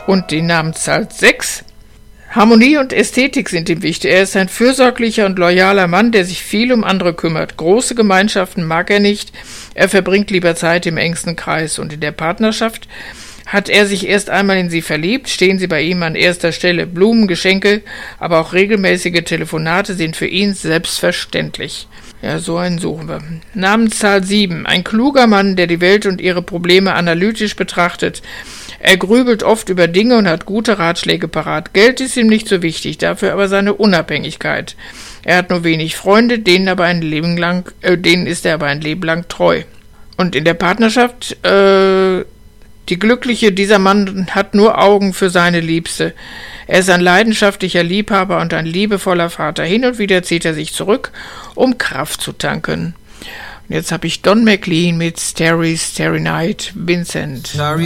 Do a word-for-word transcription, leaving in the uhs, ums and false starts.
Und die Namenszahl sechs. Harmonie und Ästhetik sind ihm wichtig. Er ist ein fürsorglicher und loyaler Mann, der sich viel um andere kümmert. Große Gemeinschaften mag er nicht. Er verbringt lieber Zeit im engsten Kreis. Und in der Partnerschaft hat er sich erst einmal in sie verliebt, stehen sie bei ihm an erster Stelle. Blumen, Geschenke, aber auch regelmäßige Telefonate sind für ihn selbstverständlich. Ja, so einen suchen wir. Namenszahl sieben. Ein kluger Mann, der die Welt und ihre Probleme analytisch betrachtet. Er grübelt oft über Dinge und hat gute Ratschläge parat. Geld ist ihm nicht so wichtig, dafür aber seine Unabhängigkeit. Er hat nur wenig Freunde, denen, aber ein Leben lang, äh, denen ist er aber ein Leben lang treu. Und in der Partnerschaft, äh, die Glückliche, dieser Mann hat nur Augen für seine Liebste. Er ist ein leidenschaftlicher Liebhaber und ein liebevoller Vater. Hin und wieder zieht er sich zurück, um Kraft zu tanken. Und jetzt habe ich Don McLean mit Starry, Starry Night, Vincent.